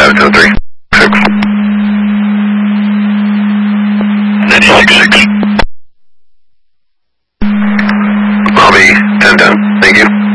Latitude 3, 6. 96.6. I'll be 10-10. Thank you.